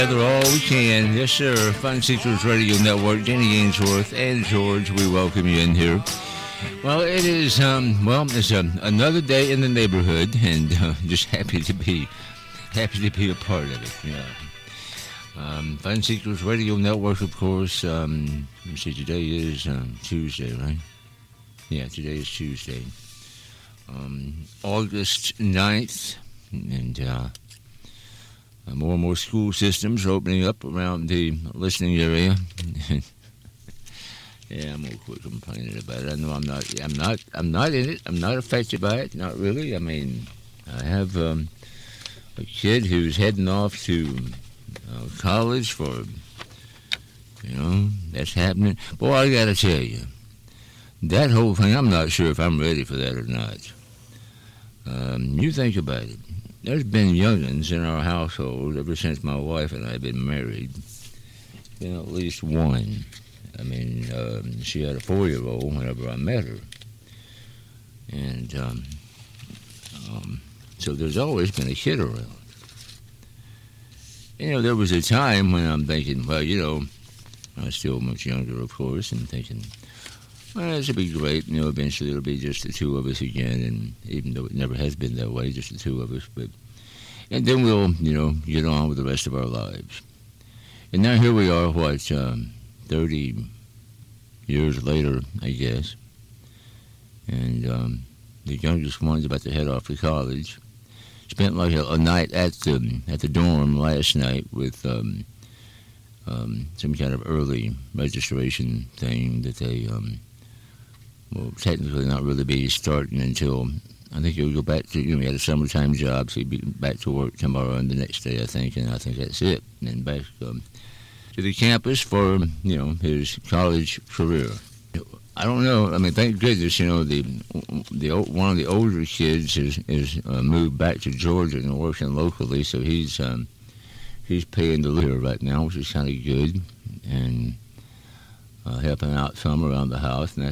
Together all we can. Yes, sir. Fun Seekers Radio Network. Danny Ainsworth and George, we welcome you in here. Well, it is, it's another day in the neighborhood, and just happy to be a part of it. Yeah. Fun Seekers Radio Network, of course. Let me see, today is Tuesday, right? Yeah, today is Tuesday. August 9th, and more and more school systems are opening up around the listening area. Yeah, I'm gonna quit complaining about it. I know I'm not in it. I'm not affected by it. Not really. I mean, I have a kid who's heading off to college for, that's happening. Boy, I gotta tell you, that whole thing. I'm not sure if I'm ready for that or not. You think about it. There's been young'uns in our household ever since my wife and I have been married. Been at least one. I mean, she had a 4-year-old whenever I met her. And so there's always been a kid around. There was a time when I'm thinking, well, I was still much younger, of course, and thinking, well, this would be great. Eventually it'll be just the two of us again, and even though it never has been that way, just the two of us. And then we'll, get on with the rest of our lives. And now here we are, 30 years later, I guess. And the youngest one's about to head off to college. Spent like a night at the dorm last night with some kind of early registration thing that they will technically not really be starting until, I think he'll go back to, he had a summertime job, so he'll be back to work tomorrow and the next day, I think, and I think that's it. And then back to the campus for, his college career. I don't know. I mean, thank goodness, one of the older kids is moved back to Georgia and working locally, so he's paying to live here right now, which is kind of good, and helping out some around the house, and